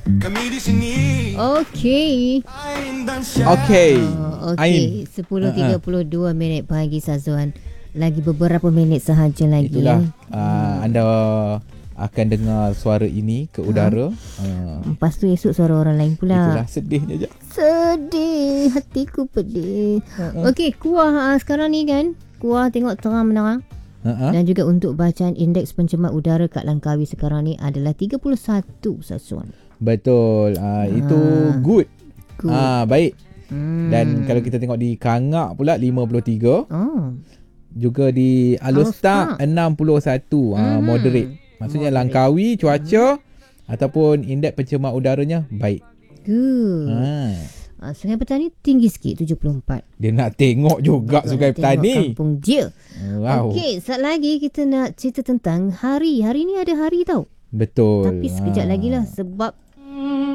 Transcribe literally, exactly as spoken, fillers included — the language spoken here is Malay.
Kami di sini. Okey. Okey. Oh, Okey. sepuluh tiga puluh dua minit pagi Sazuan. Lagi beberapa minit sahaja lagi. Itulah. Ya. Uh, hmm. Anda akan dengar suara ini ke udara. Ha? Uh. Lepas tu esok suara orang lain pula. Itulah sedihnya je. Sedih. Hatiku pedih. Uh-uh. Okey, kuah uh, sekarang ni kan. Kuah tengok terang menerang. Uh-huh. Dan juga untuk bacaan indeks pencemar udara kat Langkawi sekarang ni adalah tiga puluh satu Sazuan. Betul. Uh, uh, itu good. good. Uh, baik. Hmm. Dan kalau kita tengok di Kangak pula lima puluh tiga. Oh. Juga di Alostar enam puluh satu. Hmm. Uh, moderate. Maksudnya moderate. Langkawi cuaca hmm. ataupun indeks pencemar udaranya baik. Good. Ha. Uh, Sungai Petani tinggi sikit tujuh puluh empat. Dia nak tengok juga dia Sungai Petani. Kampung dia. Wow. Okey, sat lagi kita nak cerita tentang hari. Hari ni ada hari tau. Betul. Tapi sekejap ha. lagi lah sebab